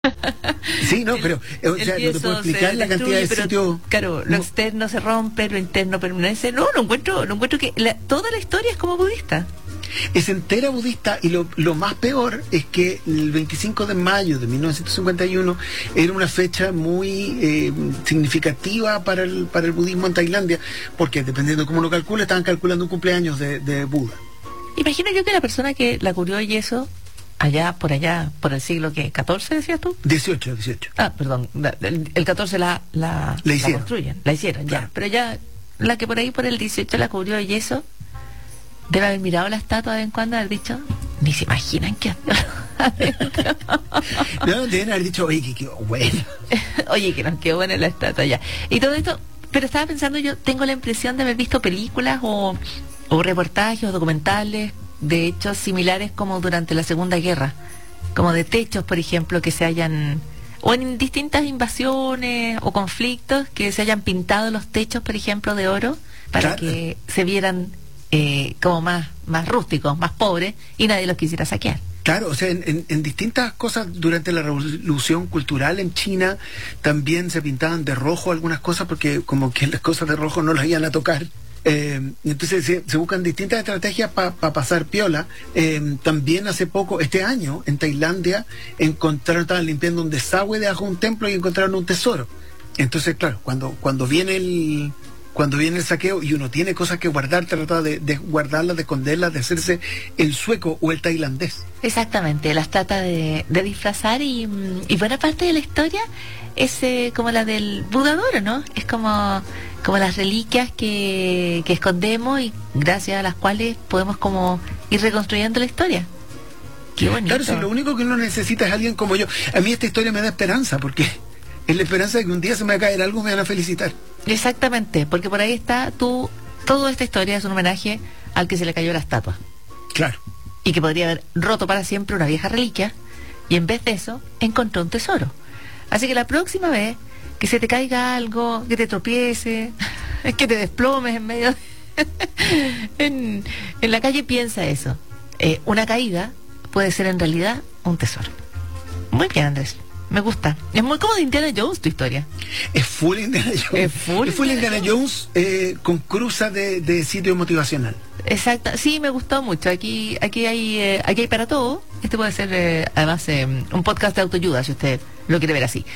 Sí, no, pero o sea, no te puedo explicar la cantidad de sitios. Claro, lo externo se rompe, lo interno permanece. No, no encuentro que toda la historia es como budista. Es entera budista, y lo más peor es que el 25 de mayo de 1951 era una fecha muy significativa para el budismo en Tailandia, porque dependiendo de cómo lo calcula, estaban calculando un cumpleaños de Buda. Imagino yo que la persona que la cubrió y eso, allá, por el siglo que ¿14 decías tú? 18. Ah, perdón, el 14 la construyen, la hicieron, claro. Ya, pero ya la que por ahí por el 18 la cubrió y eso, debe haber mirado la estatua de vez en cuando y haber dicho, ni se imaginan que adentro. No, deben haber dicho, oye, que quedó bueno. Oye, que nos quedó buena la estatua ya. Y todo esto, pero estaba pensando, yo tengo la impresión de haber visto películas o reportajes o documentales de hechos similares como durante la Segunda Guerra, como de techos, por ejemplo, que se hayan, o en distintas invasiones o conflictos, que se hayan pintado los techos, por ejemplo, de oro, para que se vieran como más rústicos, más pobres, y nadie los quisiera saquear. Claro, o sea, en distintas cosas durante la revolución cultural en China también se pintaban de rojo algunas cosas, porque como que las cosas de rojo no las iban a tocar. Entonces se buscan distintas estrategias para pasar piola. También hace poco, este año, en Tailandia, estaban limpiando un desagüe debajo de un templo y encontraron un tesoro. Entonces, claro, cuando viene el saqueo y uno tiene cosas que guardar, trata de guardarlas, de esconderlas, de hacerse el sueco o el tailandés. Exactamente, las trata de disfrazar, y buena parte de la historia es como la del Buda de oro, ¿no? Es como las reliquias que escondemos y gracias a las cuales podemos como ir reconstruyendo la historia. Qué bonito. Claro, si lo único que uno necesita es alguien como yo. A mí esta historia me da esperanza, porque es la esperanza de que un día se me va a caer algo y me van a felicitar. Exactamente, porque por ahí está toda esta historia es un homenaje al que se le cayó la estatua. Claro. Y que podría haber roto para siempre una vieja reliquia, y en vez de eso encontró un tesoro. Así que la próxima vez que se te caiga algo, que te tropiece, que te desplomes en medio en la calle, piensa eso. Una caída puede ser en realidad un tesoro. Muy bien, Andrés. Me gusta. Es muy como de Indiana Jones tu historia. Es full Indiana Jones. Es full Indiana Jones con cruza de sitio motivacional. Exacto. Sí, me gustó mucho. Aquí hay para todo. Este puede ser además un podcast de autoayuda, si usted lo quiere ver así.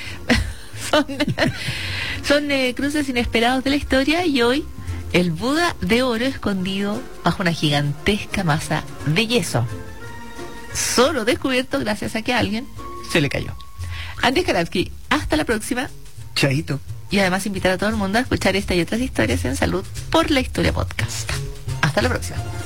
Son cruces inesperados de la historia, y hoy el Buda de oro escondido bajo una gigantesca masa de yeso, solo descubierto gracias a que a alguien se le cayó. Andrés Karamsky, hasta la próxima. Chaito. Y además invitar a todo el mundo a escuchar esta y otras historias en Salud por la Historia Podcast. Hasta la próxima.